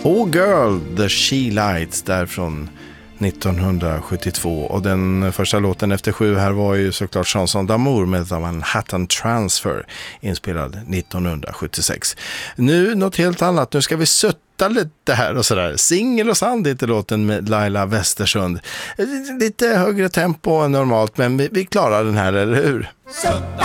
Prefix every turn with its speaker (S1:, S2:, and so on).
S1: Oh Girl, The She Lights där från 1972, och den första låten efter 7 här var ju såklart Chanson d'amour med The Manhattan Transfer, inspelad 1976. Nu något helt annat, nu ska vi sötta lite här och sådär. Singel och sand heter låten med Laila Westersund. Lite högre tempo än normalt, men vi klarar den här, eller hur?